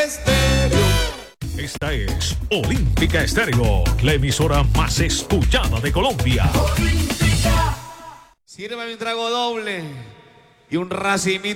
Estéreo. Esta es Olímpica Estéreo, la emisora más escuchada de Colombia. Sírvame un trago doble y un racimito.